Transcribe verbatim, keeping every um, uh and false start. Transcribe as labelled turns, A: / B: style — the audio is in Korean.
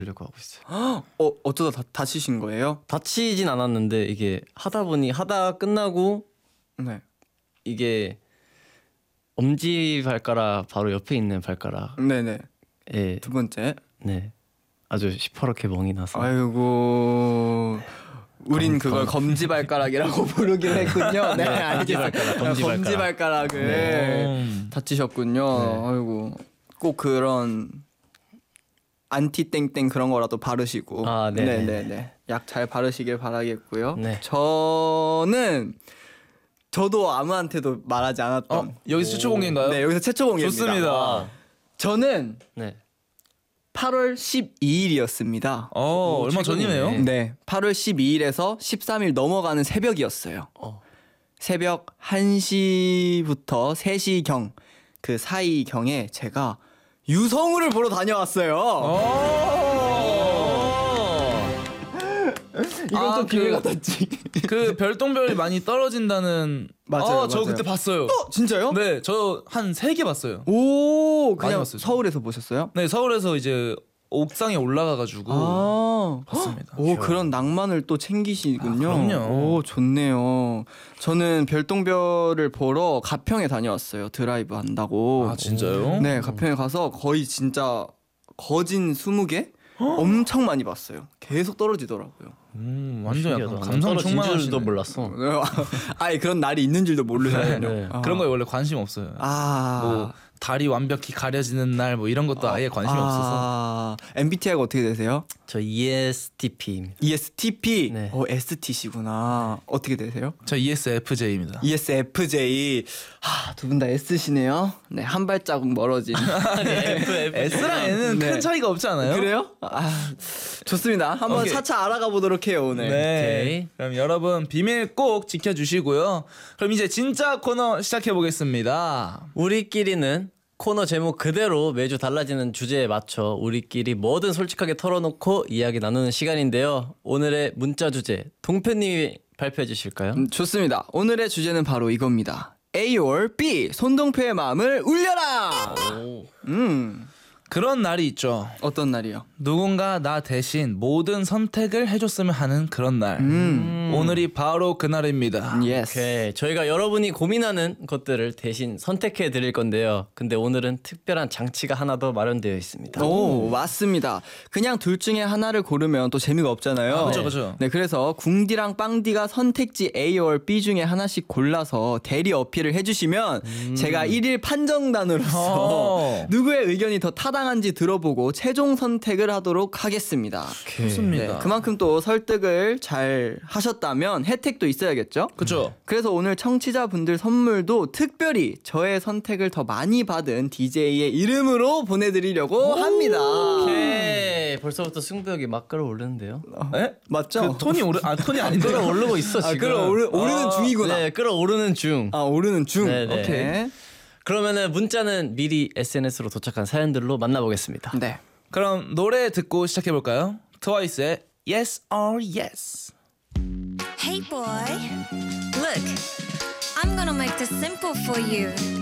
A: 하려고 하고 있어요.
B: 어 어쩌다 다, 다치신 거예요?
A: 다치진 않았는데 이게 하다 보니 하다 끝나고
B: 네.
A: 이게 엄지 발가락 바로 옆에 있는 발가락.
B: 네네.
A: 예.
B: 두 번째.
A: 네. 아주 시퍼렇게 멍이 나서.
B: 아이고. 우린
A: 검,
B: 그걸
A: 검.
B: 검지발가락이라고 부르기로 했군요. 네,
A: 검지발가락, 검지발가락.
B: 검지발가락을
C: 네.
B: 다치셨군요.
A: 네.
B: 아이고. 꼭 그런 안티 땡땡 그런 거라도 바르시고.
A: 아, 네네.
B: 네네네. 약 잘 바르시길 바라겠고요.
A: 네.
B: 저는 저도 아무한테도 말하지 않았던.
C: 어, 여기서 최초 공개인가요?
B: 네, 여기서 최초 공개입니다.
C: 좋습니다.
B: 저는
A: 네.
B: 팔월 십이일이었습니다.
C: 어,
A: 오,
C: 얼마
A: 최근이네.
C: 전이네요.
B: 네, 팔월 십이일에서 십삼일 넘어가는 새벽이었어요.
A: 어.
B: 새벽 한 시부터 세 시경 그 사이경에 제가 유성우를 보러 다녀왔어요. 이건
C: 아,
B: 좀 기회
C: 그-
B: 같았지.
C: 그 별똥별이 많이 떨어진다는.
B: 맞아요,
C: 아, 저
B: 맞아요.
C: 그때 봤어요.
B: 어, 진짜요?
C: 네, 저 한 세 개 봤어요.
B: 오, 그냥
C: 봤어요.
B: 서울에서 보셨어요?
C: 네, 서울에서 이제 옥상에 올라가가지고
B: 아,
C: 봤습니다.
B: 오, 그런 낭만을 또 챙기시군요.
C: 아, 그럼요.
B: 오, 좋네요. 저는 별똥별을 보러 가평에 다녀왔어요. 드라이브 한다고.
C: 아, 진짜요?
B: 네, 가평에 가서 거의 진짜 거진 스무 개 엄청 많이 봤어요. 계속 떨어지더라고요.
C: 음, 완전 약간
A: 신기하다.
C: 감성
A: 떨어진
C: 충만하시네.
A: 줄도 몰랐어.
B: 아예 그런 날이 있는 줄도 모르셨군요.
A: 네.
B: 아.
C: 그런 거에 원래 관심 없어요.
B: 아.
C: 뭐 다리 완벽히 가려지는 날 뭐 이런 것도 아예 관심이
B: 아.
C: 없어서.
B: 엠비티아이가 어떻게 되세요?
A: 저 이에스티피입니다.
B: 이에스티피.
A: 네.
B: 어, 에스티시구나. 어떻게 되세요?
C: 저 이에스에프제이입니다.
B: 이에스에프제이. 하, 두 분 다 S시네요. 네, 한 발자국 멀어진.
C: S랑 N은
B: 네.
C: 큰 차이가 없지 않아요?
B: 그래요? 아, 좋습니다. 한번
C: 오케이.
B: 차차 알아가 보도록 해요, 오늘.
C: 네.
A: 오케이.
C: 그럼 여러분 비밀 꼭 지켜주시고요. 그럼 이제 진짜 코너 시작해 보겠습니다.
A: 우리끼리는 코너 제목 그대로 매주 달라지는 주제에 맞춰 우리끼리 뭐든 솔직하게 털어놓고 이야기 나누는 시간인데요. 오늘의 문자 주제 동표님이 발표해 주실까요?
B: 음, 좋습니다. 오늘의 주제는 바로 이겁니다. A or B, 손동표의 마음을 울려라!
A: 오.
B: 음,
C: 그런 날이 있죠.
B: 어떤 날이요?
C: 누군가 나 대신 모든 선택을 해줬으면 하는 그런 날.
B: 음,
C: 오늘이 바로 그날입니다.
B: 예스.
A: 오케이. 저희가 여러분이 고민하는 것들을 대신 선택해 드릴 건데요. 근데 오늘은 특별한 장치가 하나 더 마련되어 있습니다.
B: 오, 맞습니다. 그냥 둘 중에 하나를 고르면 또 재미가 없잖아요.
C: 아, 그죠, 그죠.
B: 네, 그래서 궁디랑 빵디가 선택지 A or B 중에 하나씩 골라서 대리 어필을 해주시면 제가 일일 판정단으로서
C: 어.
B: 누구의 의견이 더 타당한지 들어보고 최종 선택을 하도록 하겠습니다.
C: 좋습니다.
B: 네, 그만큼 또 설득을 잘 하셨다면 혜택도 있어야겠죠?
C: 그죠?
B: 그래서 오늘 청취자분들 선물도 특별히 저의 선택을 더 많이 받은 디제이의 이름으로 보내드리려고 합니다.
A: 오케이. 벌써부터 승부욕이 막 끌어오르는데요.
C: 네?
B: 맞죠?
C: 그 톤이 오르 아 톤이 아닌데
A: 끌어오르고 있어
B: 아,
A: 지금.
B: 끌어오르, 오르는
C: 아,
B: 중이구나.
A: 네, 끌어오르는 중.
B: 아, 오르는 중.
A: 네네.
B: 오케이.
A: 그러면은 문자는 미리 에스엔에스로 도착한 사연들로 만나보겠습니다.
B: 네.
C: 그럼 노래 듣고 시작해 볼까요? 트와이스의 Yes or Yes.
D: Hey boy, look, I'm gonna make this simple for you.